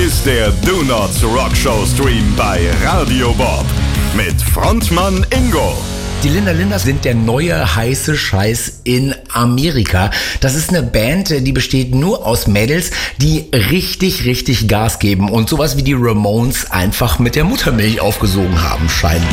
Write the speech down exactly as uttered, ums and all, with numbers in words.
ist der Do Nots Rock Show Stream bei Radio Bob mit Frontmann Ingo. Die Linda Linders sind der neue heiße Scheiß in Amerika. Das ist eine Band, die besteht nur aus Mädels, die richtig, richtig Gas geben und sowas wie die Ramones einfach mit der Muttermilch aufgesogen haben, scheinbar.